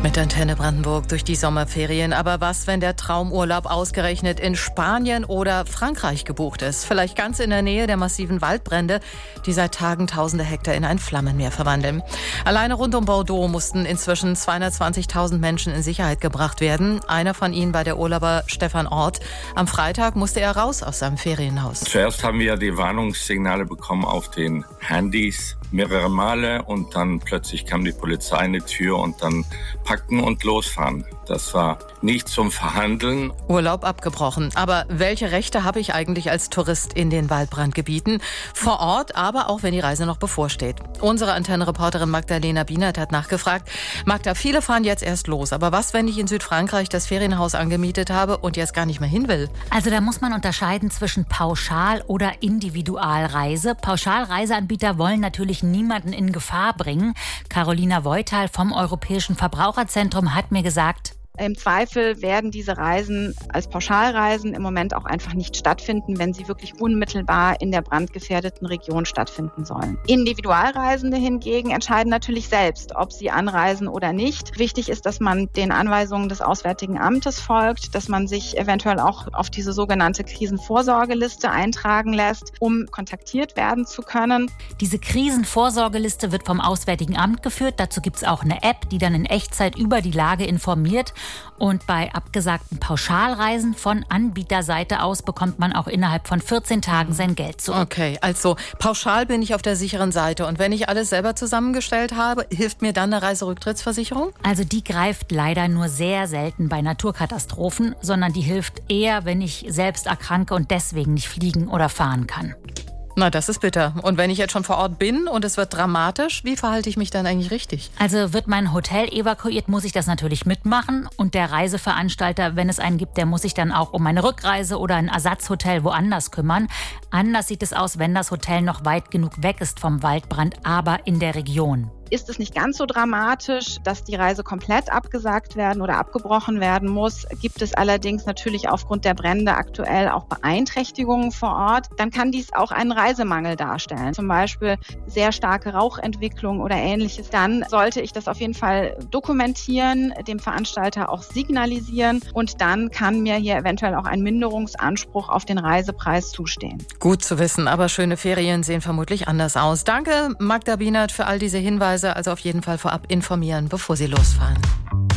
Mit Antenne Brandenburg durch die Sommerferien. Aber was, wenn der Traumurlaub ausgerechnet in Spanien oder Frankreich gebucht ist? Vielleicht ganz in der Nähe der massiven Waldbrände, die seit Tagen tausende Hektar in ein Flammenmeer verwandeln. Alleine rund um Bordeaux mussten inzwischen 220.000 Menschen in Sicherheit gebracht werden. Einer von ihnen war der Urlauber Stefan Ort. Am Freitag musste er raus aus seinem Ferienhaus. Zuerst haben wir die Warnungssignale bekommen auf den Handys mehrere Male und dann plötzlich kam die Polizei in die Tür und dann packen und losfahren. Das war nicht zum Verhandeln. Urlaub abgebrochen. Aber welche Rechte habe ich eigentlich als Tourist in den Waldbrandgebieten? Vor Ort, aber auch wenn die Reise noch bevorsteht. Unsere Antenne-Reporterin Magdalena Bienert hat nachgefragt. Magda, viele fahren jetzt erst los. Aber was, wenn ich in Südfrankreich das Ferienhaus angemietet habe und jetzt gar nicht mehr hin will? Also da muss man unterscheiden zwischen Pauschal- oder Individualreise. Pauschalreiseanbieter wollen natürlich niemanden in Gefahr bringen. Carolina Voital vom Europäischen Verbraucherzentrum hat mir gesagt: Im Zweifel werden diese Reisen als Pauschalreisen im Moment auch einfach nicht stattfinden, wenn sie wirklich unmittelbar in der brandgefährdeten Region stattfinden sollen. Individualreisende hingegen entscheiden natürlich selbst, ob sie anreisen oder nicht. Wichtig ist, dass man den Anweisungen des Auswärtigen Amtes folgt, dass man sich eventuell auch auf diese sogenannte Krisenvorsorgeliste eintragen lässt, um kontaktiert werden zu können. Diese Krisenvorsorgeliste wird vom Auswärtigen Amt geführt. Dazu gibt es auch eine App, die dann in Echtzeit über die Lage informiert. Und bei abgesagten Pauschalreisen von Anbieterseite aus bekommt man auch innerhalb von 14 Tagen sein Geld zurück. Okay, also pauschal bin ich auf der sicheren Seite. Und wenn ich alles selber zusammengestellt habe, hilft mir dann eine Reiserücktrittsversicherung? Also die greift leider nur sehr selten bei Naturkatastrophen, sondern die hilft eher, wenn ich selbst erkranke und deswegen nicht fliegen oder fahren kann. Na, das ist bitter. Und wenn ich jetzt schon vor Ort bin und es wird dramatisch, wie verhalte ich mich dann eigentlich richtig? Also wird mein Hotel evakuiert, muss ich das natürlich mitmachen. Und der Reiseveranstalter, wenn es einen gibt, der muss sich dann auch um meine Rückreise oder ein Ersatzhotel woanders kümmern. Anders sieht es aus, wenn das Hotel noch weit genug weg ist vom Waldbrand, aber in der Region. Ist es nicht ganz so dramatisch, dass die Reise komplett abgesagt werden oder abgebrochen werden muss, gibt es allerdings natürlich aufgrund der Brände aktuell auch Beeinträchtigungen vor Ort, dann kann dies auch einen Reisemangel darstellen. Zum Beispiel sehr starke Rauchentwicklung oder Ähnliches. Dann sollte ich das auf jeden Fall dokumentieren, dem Veranstalter auch signalisieren und dann kann mir hier eventuell auch ein Minderungsanspruch auf den Reisepreis zustehen. Gut zu wissen, aber schöne Ferien sehen vermutlich anders aus. Danke, Magda Bienert, für all diese Hinweise. Also auf jeden Fall vorab informieren, bevor Sie losfahren.